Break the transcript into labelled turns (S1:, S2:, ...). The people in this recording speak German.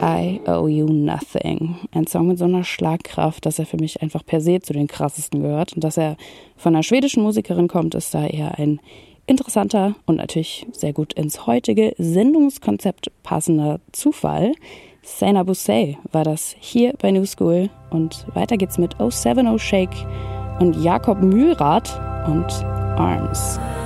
S1: I Owe You Nothing. Ein Song mit so einer Schlagkraft, dass er für mich einfach per se zu den krassesten gehört. Und dass er von einer schwedischen Musikerin kommt, ist da eher ein interessanter und natürlich sehr gut ins heutige Sendungskonzept passender Zufall. Sena Bussey war das hier bei New School. Und weiter geht's mit 070 Shake und Jakob Mühlrath und Arms.